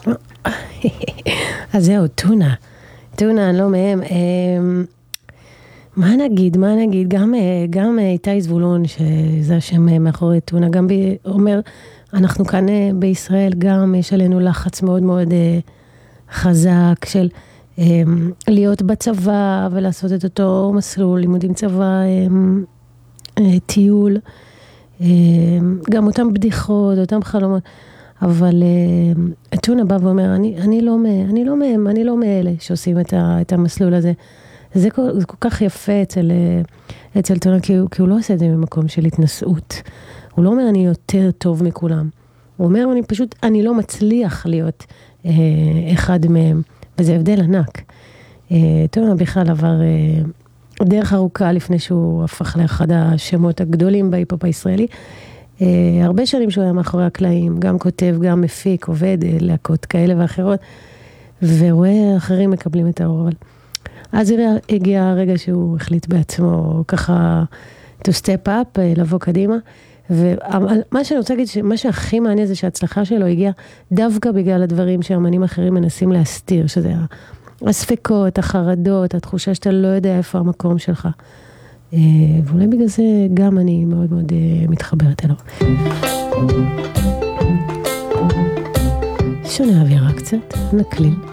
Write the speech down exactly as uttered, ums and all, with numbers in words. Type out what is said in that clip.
אז זהו, טונה. טונה, אני לא מהם. מה נגיד, מה נגיד? גם, גם איתי זבולון, שזה השם מאחורי טונה, גם בי, אומר, אנחנו כאן בישראל, גם יש עלינו לחץ מאוד מאוד חזק של להיות בצבא ולעשות את אותו מסלול, לימודים צבא, טיול, גם אותם בדיחות, אותם חלומות, אבל טונה בא ואומר, אני, אני לא מהם, אני לא מהם, אני לא מאלה שעושים את, ה, את המסלול הזה. זה כל, זה כל כך יפה אצל, אצל טונה, כי הוא, כי הוא לא עושה את זה ממקום של התנשאות. הוא לא אומר, אני יותר טוב מכולם. הוא אומר, אני פשוט, אני לא מצליח להיות אה, אחד מהם. וזה הבדל ענק. אה, טונה בכלל עבר אה, דרך ארוכה לפני שהוא הפך לאחד השמות הגדולים בהיפ-הופ הישראלי. אה, הרבה שנים שהוא היה מאחורי הקלעים, גם כותב, גם מפיק, עובד, אה, להקות כאלה ואחרות, ורואה אחרים מקבלים את האור. אבל אז הגיע הרגע שהוא החליט בעצמו ככה to step up, לבוא קדימה, ומה שאני רוצה להגיד, מה שהכי מעניין זה שההצלחה שלו הגיעה דווקא בגלל הדברים שאמנים אחרים מנסים להסתיר, שזה הספקות, החרדות, התחושה שאתה לא יודע איפה המקום שלך. ואולי בגלל זה גם אני מאוד מאוד מתחברת אליו. שונה אווירה קצת, נקליל.